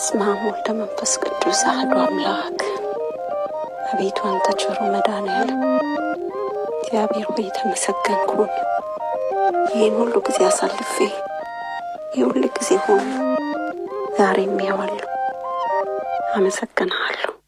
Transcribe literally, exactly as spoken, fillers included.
በስመ አብ ወወልድ ወመንፈስ ቅዱስ አሐዱ አምላክ። አቤቱ አንተ ቸሩ መድኃኒዓለም እግዚአብሔር ሆይ ተመሰገንክ ሁን። ይህን ሁሉ ጊዜ አሳልፌ ይህ ሁሉ ጊዜ ሆኖ ዛሬም ያዋለሁ አመሰግንሃለሁ።